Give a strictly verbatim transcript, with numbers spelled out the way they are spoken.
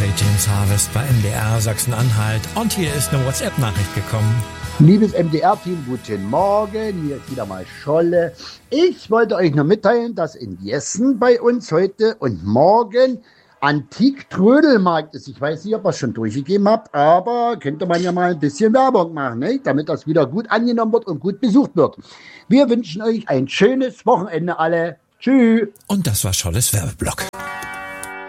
J. James Harvest bei M D R Sachsen-Anhalt. Und hier ist eine WhatsApp-Nachricht gekommen. Liebes M D R-Team, guten Morgen. Hier ist wieder mal Scholle. Ich wollte euch noch mitteilen, dass in Jessen bei uns heute und morgen Antik-Trödelmarkt ist. Ich weiß nicht, ob ihr es schon durchgegeben habt, aber könnte man ja mal ein bisschen Werbung machen, ne? Damit das wieder gut angenommen wird und gut besucht wird. Wir wünschen euch ein schönes Wochenende alle. Tschüss. Und das war Scholles Werbeblock.